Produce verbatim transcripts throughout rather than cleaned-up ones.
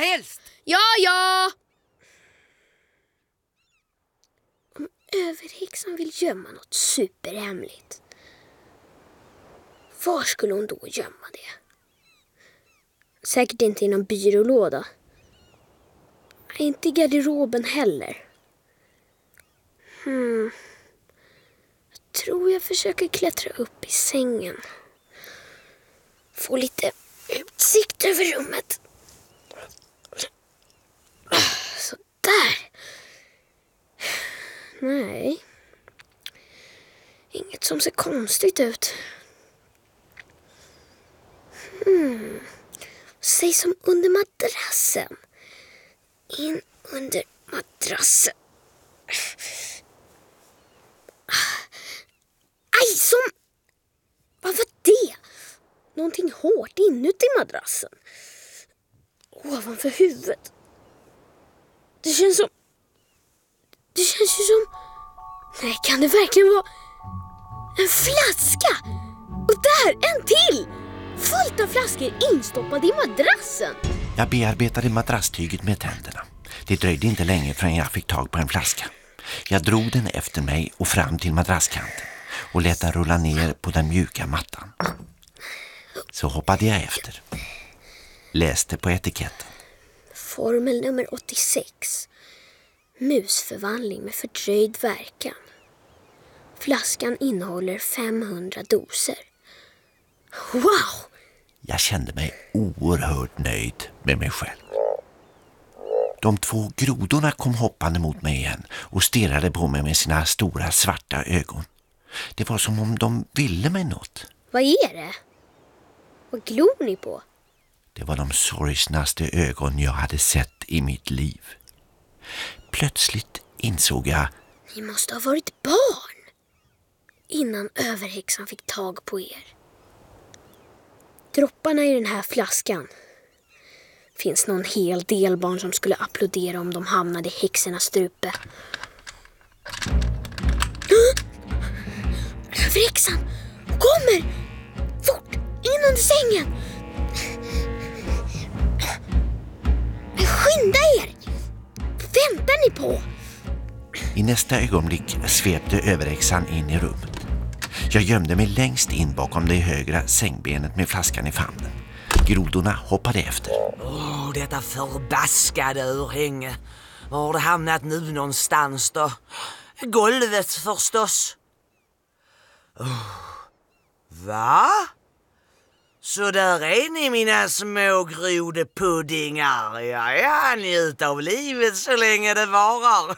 helst. Ja, ja. Om överhäxan vill gömma något superhemligt, var skulle hon då gömma det? Säkert inte i någon byrålåda. Inte i garderoben heller. Hmm. Jag tror jag försöker klättra upp i sängen. Få lite utsikt över rummet. Så där. Nej. Inget som ser konstigt ut. Hmm. Säg som under madrassen. In under madrassen. Aj, som... Vad var det? Någonting hårt inuti madrassen. Ovanför huvudet. Det känns som... Det känns ju som... Nej, kan det verkligen vara... En flaska! Och där, en till! Fullt av flaskor instoppade i madrassen. Jag bearbetade madrasstyget med tänderna. Det dröjde inte länge förrän jag fick tag på en flaska. Jag drog den efter mig och fram till madrasskanten och lät den rulla ner på den mjuka mattan. Så hoppade jag efter. Läste på etiketten. Formel nummer åttiosex. Musförvandling med fördröjd verkan. Flaskan innehåller femhundra doser. Wow! Jag kände mig oerhört nöjd med mig själv. De två grodorna kom hoppande mot mig igen och stirrade på mig med sina stora svarta ögon. Det var som om de ville mig något. Vad är det? Vad glor ni på? Det var de sorgsnaste ögon jag hade sett i mitt liv. Plötsligt insåg jag... Ni måste ha varit barn innan överhäxan fick tag på er. Dropparna i den här flaskan. Finns någon hel del barn som skulle applådera om de hamnade i häxornas strupe. Överhäxan! Kommer! Fort! In under sängen! Skynda er! Väntar ni på? I nästa ögonblick svepte överhäxan in i rummet. Jag gömde mig längst in bakom det högra sängbenet med flaskan i famnen. Grodorna hoppade efter. Åh, oh, detta förbaskade urhänge. Var har det hamnat nu någonstans då? Golvet förstås. Oh. Va? Så där är ni, mina små grodepuddingar. Ja, ja, njut av livet så länge det varar.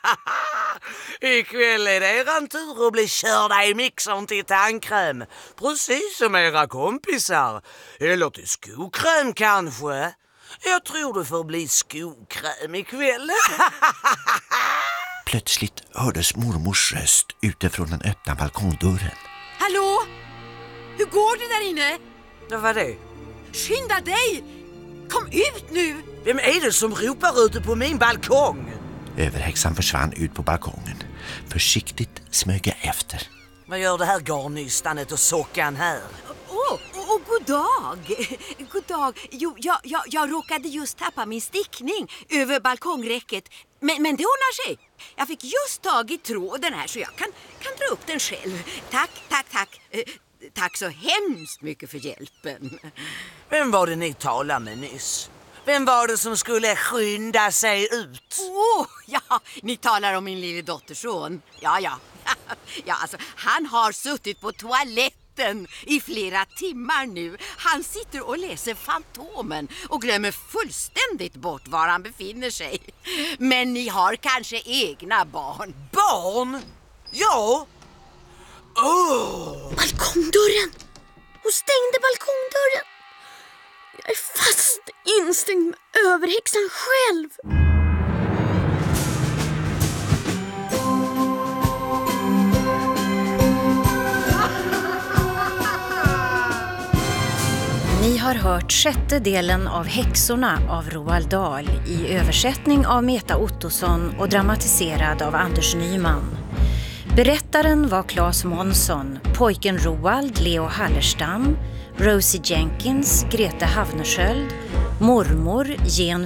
Ikväll är det eran tur att bli körda i mixern till tandkräm. Precis som era kompisar. Eller till skokräm kanske. Jag tror det får bli skokräm ikväll. Plötsligt hördes mormors röst utifrån den öppna balkongdörren. Hallå? Hur går det där inne? Vad var det? Skynda dig! Kom ut nu! Vem är det som ropar ute på min balkong? Överhäxan försvann ut på balkongen. Försiktigt smög jag efter. Vad gör det här garnystanet och sockan här? Åh, oh, oh, oh, god dag! God dag. Jo, jag, jag, jag råkade just tappa min stickning över balkongräcket. Men, men det ordnar sig. Jag fick just tag i tråden här så jag kan, kan dra upp den själv. Tack, tack, tack. Eh, tack så hemskt mycket för hjälpen. Vem var det ni talade med nyss? Vem var det som skulle skynda sig ut? Åh, oh, ja, ni talar om min lille dotterson. Ja, ja. Ja, alltså, han har suttit på toaletten i flera timmar nu. Han sitter och läser Fantomen och glömmer fullständigt bort var han befinner sig. Men ni har kanske egna barn. Barn? Ja. Oh. Balkongdörren! Hon stängde balkongdörren. Jag är fast instängd med överhäxan själv. Ni har hört sjätte delen av Häxorna av Roald Dahl i översättning av Meta Ottosson och dramatiserad av Anders Nyman. Berättaren var Claes Månsson, pojken Roald, Leo Hallerstam, Rosie Jenkins, Grete Havnersköld, mormor Jen